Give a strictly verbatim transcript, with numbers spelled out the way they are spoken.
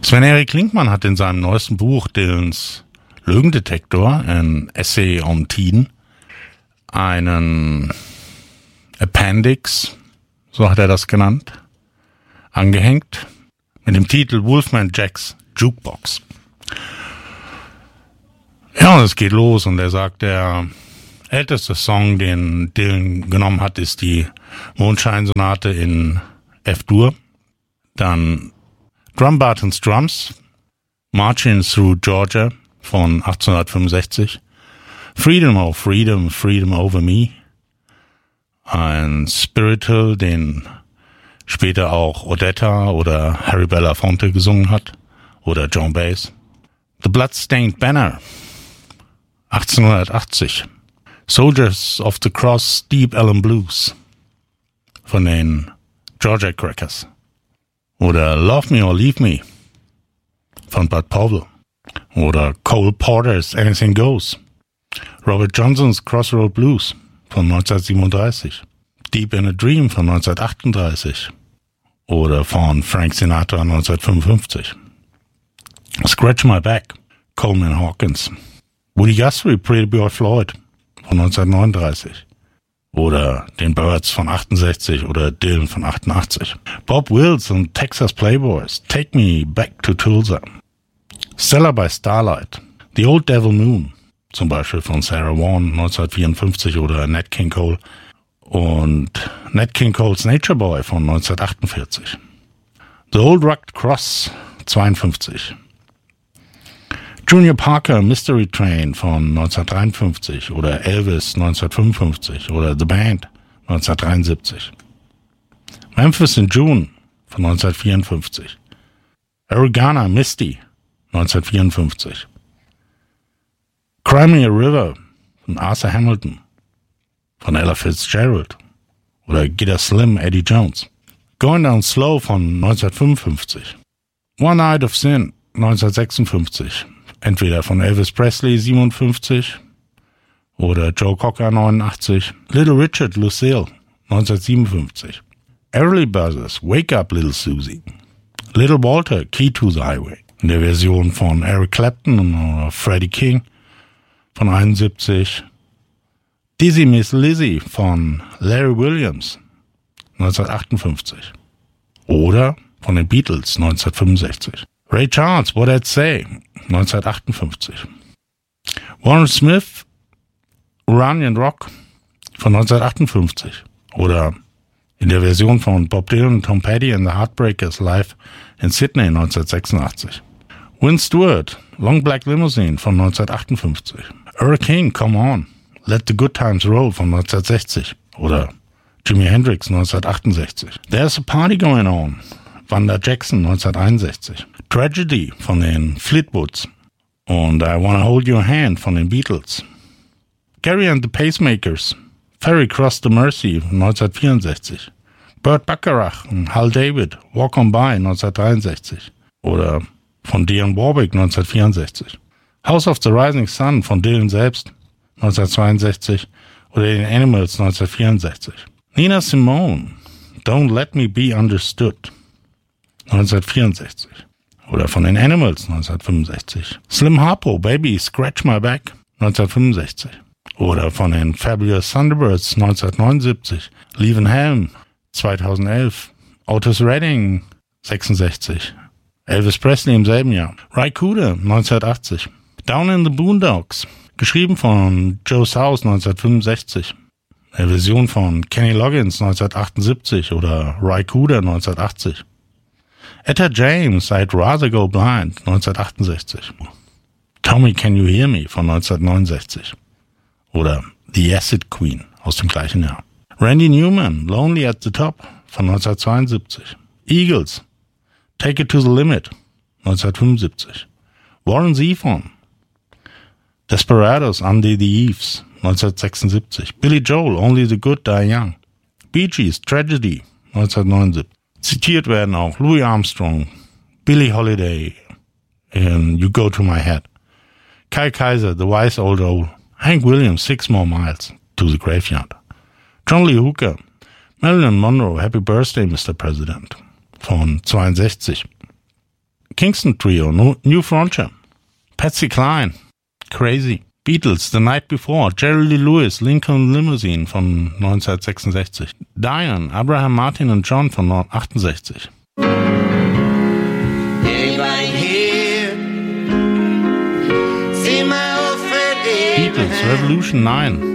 Sven-Erik Klinkmann hat in seinem neuesten Buch Dylans Lügendetektor, ein Essay on Teen, einen Appendix, so hat er das genannt, angehängt, mit dem Titel Wolfman Jacks Jukebox. Ja, und es geht los und er sagt, der älteste Song, den Dylan genommen hat, ist die Mondscheinsonate in F-Dur. Dann Drum Bartons Drums, Marching Through Georgia von achtzehnhundertfünfundsechzig, Freedom oh Freedom, Freedom Over Me, ein Spiritual, den später auch Odetta oder Harry Belafonte gesungen hat, oder Joan Baez. The Bloodstained Banner, achtzehnhundertachtzig, Soldiers of the Cross, Deep Ellum Blues von den Georgia Crackers. Oder Love Me or Leave Me von Bud Powell. Oder Cole Porter's Anything Goes. Robert Johnsons Crossroad Blues von neunzehnhundertsiebenunddreißig. Deep in a Dream von neunzehnhundertachtunddreißig. Oder von Frank Sinatra neunzehnhundertfünfundfünfzig. Scratch My Back, Coleman Hawkins. Woody Guthrie, Pretty Boy Floyd von neunzehnhundertneununddreißig. Oder den Birds von achtundsechzig oder Dylan von achtundachtzig. Bob Wills und Texas Playboys, Take Me Back to Tulsa. Stella by Starlight, The Old Devil Moon, zum Beispiel von Sarah Vaughan neunzehnhundertvierundfünfzig oder Nat King Cole. Und Nat King Cole's Nature Boy von neunzehnhundertachtundvierzig. The Old Rugged Cross zweiundfünfzig. Junior Parker Mystery Train von neunzehnhundertdreiundfünfzig oder Elvis neunzehnhundertfünfundfünfzig oder The Band neunzehnhundertdreiundsiebzig. Memphis in June von neunzehnhundertvierundfünfzig. Oregana Misty neunzehnhundertvierundfünfzig. Crimea River von Arthur Hamilton von Ella Fitzgerald oder Get a Slim Eddie Jones. Going Down Slow von neunzehnhundertfünfundfünfzig. One Night of Sin neunzehnhundertsechsundfünfzig. Entweder von Elvis Presley siebenundfünfzig oder Joe Cocker neunundachtzig. Little Richard Lucille neunzehnhundertsiebenundfünfzig. Everly Brothers Wake Up Little Susie. Little Walter Key to the Highway. In der Version von Eric Clapton oder Freddie King von einundsiebzig. Dizzy Miss Lizzy von Larry Williams neunzehnhundertachtundfünfzig. Oder von den Beatles neunzehnhundertfünfundsechzig. Ray Charles, What I'd Say, neunzehnhundertachtundfünfzig. Warren Smith, Iranian Rock von neunzehnhundertachtundfünfzig. Oder in der Version von Bob Dylan und Tom Petty and the Heartbreakers live in Sydney neunzehnhundertsechsundachtzig. Win Stewart, Long Black Limousine von neunzehnhundertachtundfünfzig. Earl King, Come On, Let the Good Times Roll von neunzehnhundertsechzig. Oder Jimi Hendrix neunzehnhundertachtundsechzig. There's a Party Going On, Wanda Jackson neunzehnhunderteinundsechzig. Tragedy von den Fleetwoods und I Wanna Hold Your Hand von den Beatles. Gary and the Pacemakers, Ferry Cross the Mersey neunzehnhundertvierundsechzig. Burt Bacharach und Hal David, Walk On By neunzehnhundertdreiundsechzig. Oder von Dionne Warwick neunzehnhundertvierundsechzig. House of the Rising Sun von Dylan selbst neunzehnhundertzweiundsechzig oder den Animals neunzehnhundertvierundsechzig. Nina Simone, Don't Let Me Be Understood neunzehnhundertvierundsechzig. Oder von den Animals neunzehnhundertfünfundsechzig. Slim Harpo, Baby, Scratch My Back neunzehnhundertfünfundsechzig. Oder von den Fabulous Thunderbirds neunzehnhundertneunundsiebzig. Leven Helm zweitausendelf. Otis Redding sechsundsechzig. Elvis Presley im selben Jahr. Ry Cooder neunzehnhundertachtzig. Down in the Boondocks, geschrieben von Joe South neunzehnhundertfünfundsechzig. Eine Version von Kenny Loggins neunzehnhundertachtundsiebzig oder Ry Cooder neunzehnhundertachtzig. Etta James, I'd Rather Go Blind neunzehnhundertachtundsechzig. Tommy, Can You Hear Me von neunzehnhundertneunundsechzig. Oder The Acid Queen aus dem gleichen Jahr. Randy Newman, Lonely at the Top von neunzehnhundertzweiundsiebzig. Eagles, Take It to the Limit neunzehnhundertfünfundsiebzig. Warren Zevon, Desperados, Under the Eaves neunzehnhundertsechsundsiebzig. Billy Joel, Only the Good Die Young. Bee Gees, Tragedy neunzehnhundertneunundsiebzig. Zitiert werden auch Louis Armstrong, Billie Holiday in You Go to My Head. Kyle Kaiser, The Wise Old Owl. Hank Williams, Six More Miles to the Graveyard. John Lee Hooker, Marilyn Monroe, Happy Birthday, Mister President von zweiundsechzig. Kingston Trio, no, New Frontier. Patsy Cline, Crazy. Beatles, The Night Before, Jerry Lee Lewis, Lincoln Limousine von neunzehnhundertsechsundsechzig. Diane, Abraham Martin und John von achtundsechzig. Beatles, Revolution neun.